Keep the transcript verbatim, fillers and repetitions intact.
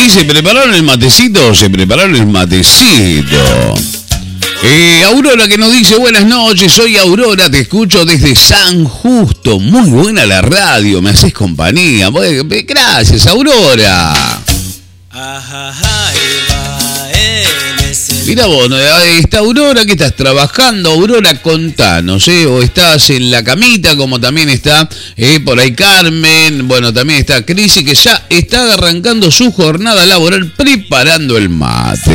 ¿Y se prepararon el matecito? Se prepararon el matecito. Eh, Aurora que nos dice buenas noches, soy Aurora, te escucho desde San Justo. Muy buena la radio, me haces compañía. Gracias, Aurora. Mira vos, está Aurora, que estás trabajando, Aurora, contanos, ¿eh? O estás en la camita, como también está eh, por ahí Carmen, bueno, también está Crisi, que ya está arrancando su jornada laboral preparando el mate.